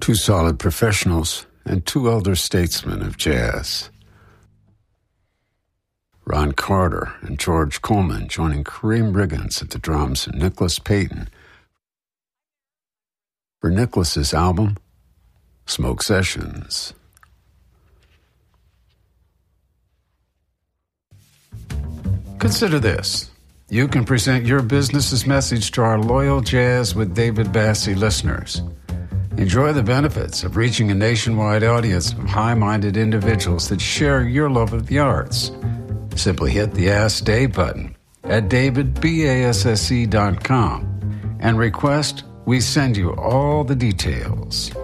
Two solid professionals and two elder statesmen of jazz. Ron Carter and George Coleman joining Kareem Riggins at the drums and Nicholas Payton for Nicholas's album, Smoke Sessions. Consider this. You can present your business's message to our loyal Jazz with David Bassie listeners. Enjoy the benefits of reaching a nationwide audience of high-minded individuals that share your love of the arts. Simply hit the Ask Dave button at davidbasse.com and request we send you all the details.